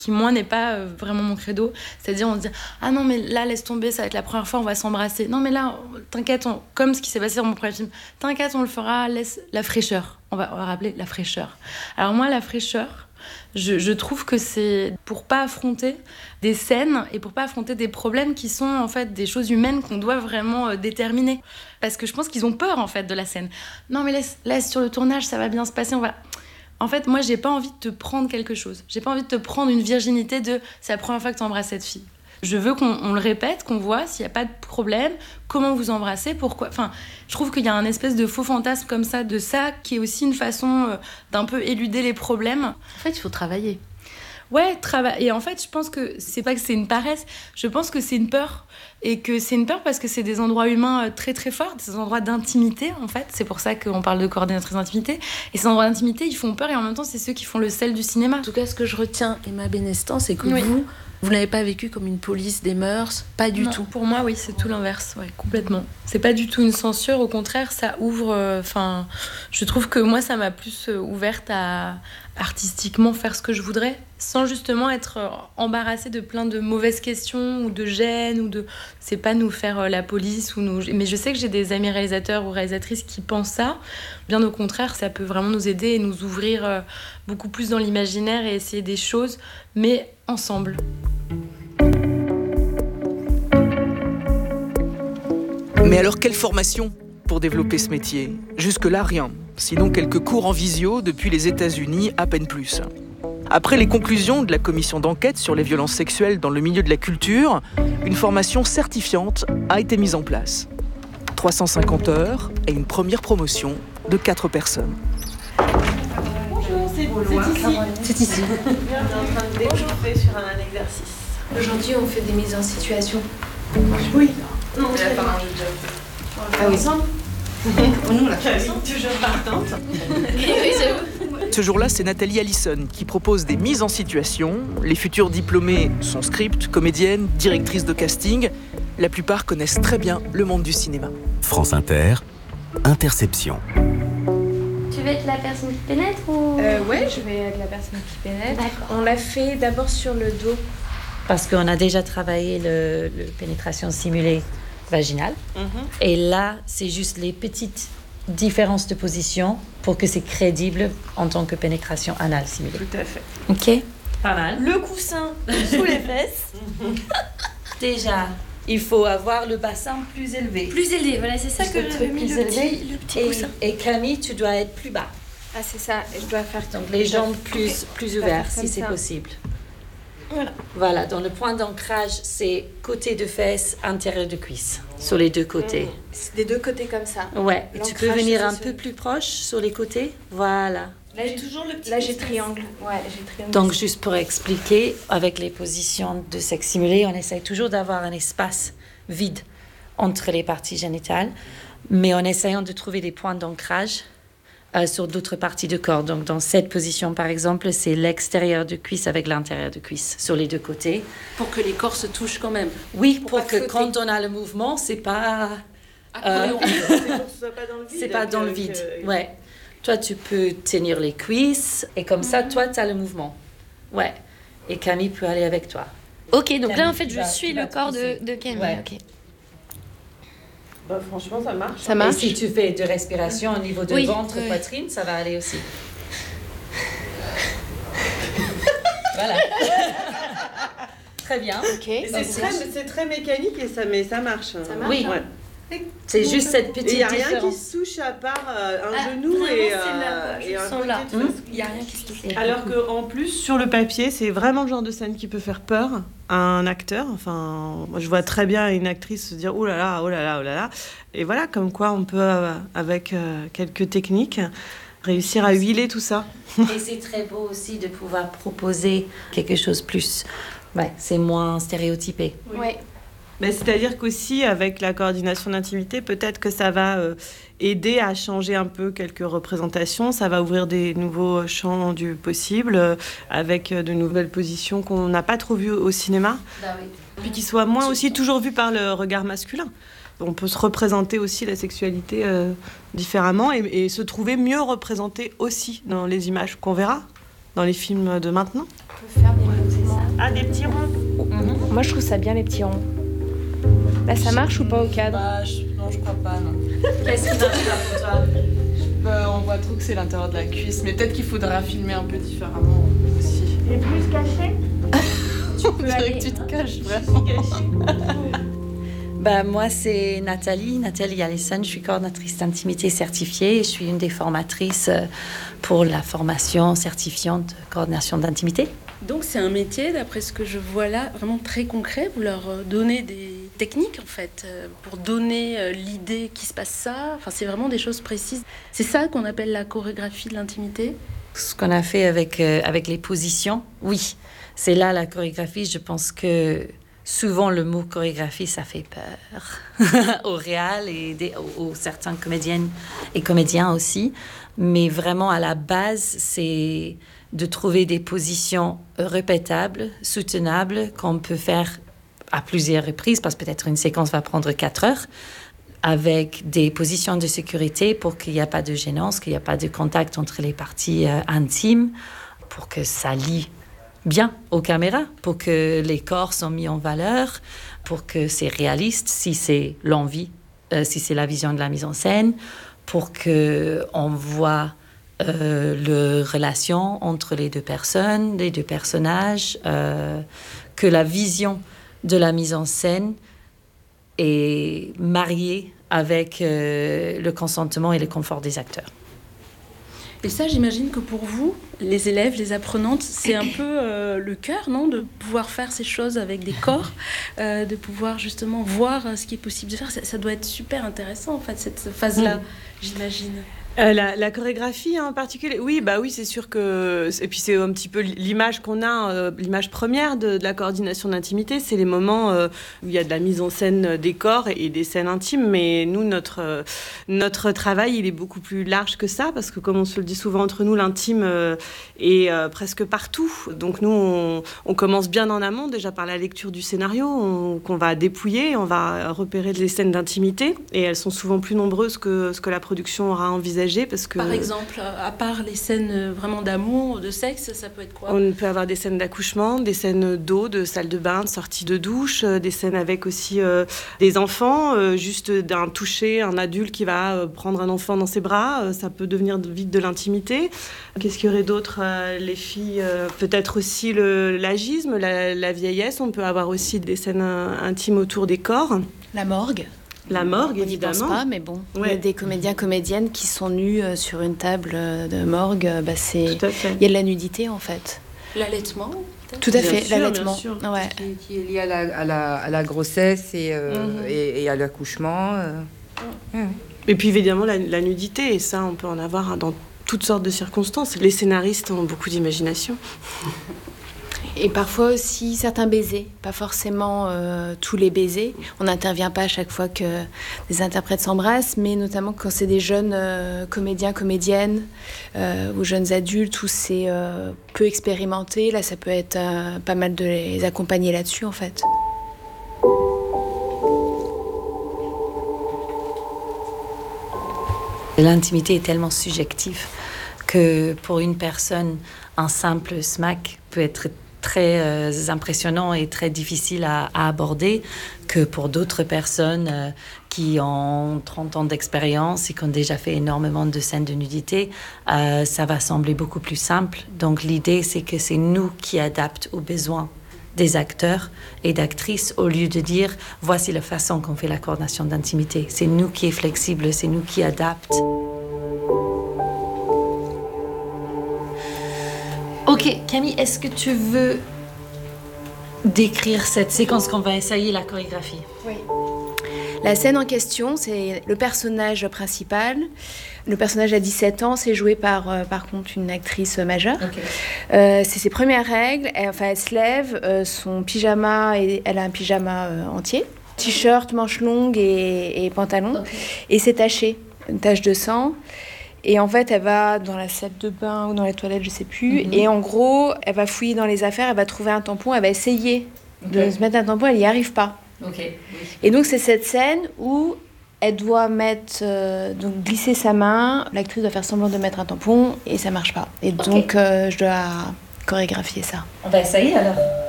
qui moi n'est pas vraiment mon credo. C'est-à-dire on se dit ah non mais là laisse tomber, ça va être la première fois, on va s'embrasser. Non mais là t'inquiète, comme ce qui s'est passé dans mon premier film, t'inquiète on le fera, laisse la fraîcheur. On va rappeler la fraîcheur. Alors moi la fraîcheur, je trouve que c'est pour pas affronter des scènes et pour pas affronter des problèmes qui sont en fait des choses humaines qu'on doit vraiment déterminer. Parce que je pense qu'ils ont peur en fait de la scène. Non mais laisse sur le tournage, ça va bien se passer, on va... En fait, moi, j'ai pas envie de te prendre quelque chose. J'ai pas envie de te prendre une virginité de « c'est la première fois que tu embrasses cette fille ». Je veux qu'on le répète, qu'on voit s'il n'y a pas de problème, comment vous embrassez, pourquoi... Enfin, je trouve qu'il y a un espèce de faux fantasme comme ça, de ça, qui est aussi une façon d'un peu éluder les problèmes. En fait, il faut travailler. Ouais, et en fait, je pense que c'est pas que c'est une paresse, je pense que c'est une peur. Et que c'est une peur parce que c'est des endroits humains très très forts, des endroits d'intimité en fait. C'est pour ça qu'on parle de coordinatrice d'intimité. Et ces endroits d'intimité, ils font peur et en même temps, c'est ceux qui font le sel du cinéma. En tout cas, ce que je retiens, Emma Benestan, c'est que vous n'avez pas vécu comme une police des mœurs, pas du tout. Pour moi, oui, c'est tout l'inverse, ouais, complètement. C'est pas du tout une censure, au contraire, ça ouvre... je trouve que moi, ça m'a plus ouverte à artistiquement faire ce que je voudrais, sans justement être embarrassée de plein de mauvaises questions ou de gêne, ou de... C'est pas nous faire la police, ou nous... Mais je sais que j'ai des amis réalisateurs ou réalisatrices qui pensent ça. Bien au contraire, ça peut vraiment nous aider et nous ouvrir beaucoup plus dans l'imaginaire et essayer des choses, mais ensemble. Mais alors, quelle formation pour développer ce métier ? Jusque-là, rien. Sinon, quelques cours en visio depuis les États-Unis, à peine plus. Après les conclusions de la commission d'enquête sur les violences sexuelles dans le milieu de la culture, une formation certifiante a été mise en place. 350 heures et une première promotion de 4 personnes. Bonjour, c'est ici. On est en train de déchauffer sur un exercice. Aujourd'hui, on fait des mises en situation. Oui. Non, on c'est pas pas. Ah oui, ensemble. Nous, la toujours partante. Ce jour-là, c'est Nathalie Allison qui propose des mises en situation. Les futurs diplômés sont script, comédiennes, directrices de casting. La plupart connaissent très bien le monde du cinéma. France Inter, Interception. Tu veux être la personne qui pénètre ou... Ouais, je vais être la personne qui pénètre. D'accord. On l'a fait d'abord sur le dos. Parce qu'on a déjà travaillé le pénétration simulée vaginale. Et là, c'est juste les petites différences de position pour que c'est crédible en tant que pénétration anale simulée. Tout à fait. Ok, pas mal. Le coussin sous les fesses. Déjà, il faut avoir le bassin plus élevé. Plus élevé, voilà, c'est ça que j'avais mis le petit coussin. Et Camille, tu dois être plus bas. Ah, c'est ça, je dois faire... Donc les jambes plus ouvertes, si c'est possible. Voilà, dans le point d'ancrage, c'est côté de fesses, intérieur de cuisse, sur les deux côtés. C'est des deux côtés comme ça. Ouais, et tu peux venir un peu plus proche sur les côtés. Voilà. Là, j'ai toujours le petit. Là, j'ai triangle. Ouais, j'ai triangle. Donc, juste pour expliquer, avec les positions de sexe simulé, on essaye toujours d'avoir un espace vide entre les parties génitales, mais en essayant de trouver des points d'ancrage sur d'autres parties du corps. Donc, dans cette position, par exemple, c'est l'extérieur de cuisse avec l'intérieur de cuisse, sur les deux côtés. Pour que les corps se touchent quand même. Oui, pour que quand on a le mouvement, c'est pas... C'est pas dans le vide. Ouais. Toi, tu peux tenir les cuisses, et comme ça, toi, tu as le mouvement. Ouais. Et Camille peut aller avec toi. Ok, donc Camille, là, en fait, tu je suis le corps de Camille. Ouais. Ok. Bah, franchement, ça marche. Ça marche. Et si tu fais de respiration au niveau de ventre, oui. poitrine, ça va aller aussi. Voilà. Très bien. Ok. C'est très mécanique et ça marche. Ça marche. Oui. Ouais. C'est juste cette petite Il n'y a rien qui différence. se touche à part un genou et un côté là. de fesses. Il n'y a rien qui se touche. Alors qu'en plus, sur le papier, c'est vraiment le genre de scène qui peut faire peur à un acteur. Enfin, moi, je vois très bien une actrice se dire « oh là là, oh là là, oh là là ». Et voilà, comme quoi on peut, avec quelques techniques, réussir à huiler tout ça. Et c'est très beau aussi de pouvoir proposer quelque chose plus... Ouais, c'est moins stéréotypé. Ouais. Mais c'est-à-dire qu'aussi, avec la coordination d'intimité, peut-être que ça va aider à changer un peu quelques représentations. Ça va ouvrir des nouveaux champs du possible, avec de nouvelles positions qu'on n'a pas trop vues au cinéma. Bah oui. Puis qui soient moins aussi toujours vues par le regard masculin. On peut se représenter aussi la sexualité différemment et se trouver mieux représenté aussi dans les images qu'on verra dans les films de maintenant. On peut faire des mouvements des petits ronds. Moi, je trouve ça bien, les petits ronds. Là, ça marche ou pas au cadre? Non, je crois pas, non. Qu'est-ce qui marche pas pour toi? On voit trop que c'est l'intérieur de la cuisse, mais peut-être qu'il faudra filmer un peu différemment aussi. Et plus caché? On dirait que tu te caches vraiment. Moi, c'est Nathalie Allison. Je suis coordinatrice d'intimité certifiée et je suis une des formatrices pour la formation certifiante de coordination d'intimité. Donc c'est un métier, d'après ce que je vois là, vraiment très concret. Vous leur donnez des techniques, en fait, pour donner l'idée qu'il se passe ça. Enfin, c'est vraiment des choses précises. C'est ça qu'on appelle la chorégraphie de l'intimité. Ce qu'on a fait avec les positions, oui. C'est là la chorégraphie. Je pense que souvent le mot chorégraphie, ça fait peur au réal et aux certains comédiennes et comédiens aussi. Mais vraiment, à la base, c'est de trouver des positions répétables, soutenables, qu'on peut faire à plusieurs reprises, parce que peut-être une séquence va prendre 4 heures, avec des positions de sécurité pour qu'il n'y ait pas de gênance, qu'il n'y ait pas de contact entre les parties intimes, pour que ça lie bien aux caméras, pour que les corps sont mis en valeur, pour que c'est réaliste, si c'est l'envie, si c'est la vision de la mise en scène, pour qu'on voit la relation entre les deux personnes, les deux personnages, que la vision de la mise en scène est mariée avec le consentement et le confort des acteurs. Et ça, j'imagine que pour vous, les élèves, les apprenantes, c'est un peu le cœur, non? De pouvoir faire ces choses avec des corps, de pouvoir justement voir ce qui est possible de faire. Ça doit être super intéressant, en fait, cette phase-là, j'imagine. La chorégraphie en particulier, oui, c'est sûr que... Et puis c'est un petit peu l'image qu'on a, l'image première de la coordination d'intimité, c'est les moments où il y a de la mise en scène des corps et des scènes intimes, mais nous, notre travail, il est beaucoup plus large que ça, parce que comme on se le dit souvent entre nous, l'intime est presque partout. Donc nous, on commence bien en amont, déjà par la lecture du scénario, qu'on va dépouiller, on va repérer les scènes d'intimité, et elles sont souvent plus nombreuses que ce que la production aura envisagé. Parce que par exemple, à part les scènes vraiment d'amour, de sexe, ça peut être quoi? On peut avoir des scènes d'accouchement, des scènes d'eau, de salle de bain, de sortie de douche, des scènes avec aussi des enfants, juste d'un toucher, un adulte qui va prendre un enfant dans ses bras, ça peut devenir vite de l'intimité. Qu'est-ce qu'il y aurait d'autre? Les filles, peut-être aussi l'agisme, la vieillesse, on peut avoir aussi des scènes intimes autour des corps. La morgue. La morgue, on évidemment. On n'y pense pas, mais bon. Ouais. Il y a des comédiens, comédiennes qui sont nus sur une table de morgue. Il y a de la nudité, en fait. L'allaitement, peut-être? Tout à fait, l'allaitement. Ouais. Qui est lié à la grossesse et à l'accouchement. Et puis, évidemment, la nudité. Et ça, on peut en avoir dans toutes sortes de circonstances. Les scénaristes ont beaucoup d'imagination. Et parfois aussi certains baisers, pas forcément tous les baisers. On n'intervient pas à chaque fois que des interprètes s'embrassent, mais notamment quand c'est des jeunes comédiens, comédiennes ou jeunes adultes où c'est peu expérimenté. Là, ça peut être pas mal de les accompagner là-dessus, en fait. L'intimité est tellement subjective que pour une personne, un simple smack peut être très impressionnant et très difficile à aborder, que pour d'autres personnes qui ont 30 ans d'expérience et qui ont déjà fait énormément de scènes de nudité, ça va sembler beaucoup plus simple. Donc l'idée, c'est que c'est nous qui adaptons aux besoins des acteurs et d'actrices au lieu de dire « voici la façon qu'on fait la coordination d'intimité ». C'est nous qui est flexible, c'est nous qui adapte. Ok, Camille, est-ce que tu veux décrire cette séquence qu'on va essayer, la chorégraphie? Oui. La scène en question, c'est le personnage principal. Le personnage a 17 ans, c'est joué par contre une actrice majeure. Okay. C'est ses premières règles. Elle se lève, son pyjama, elle a un pyjama entier, t-shirt, manches longues et pantalon. Okay. Et c'est taché, une tache de sang. Et en fait, elle va dans la salle de bain ou dans les toilettes, je sais plus. Et en gros, elle va fouiller dans les affaires, elle va trouver un tampon, elle va essayer de se mettre un tampon, elle n'y arrive pas. Okay. Et donc, c'est cette scène où elle doit donc glisser sa main, l'actrice doit faire semblant de mettre un tampon et ça marche pas. Et donc, je dois chorégraphier ça. On va essayer alors.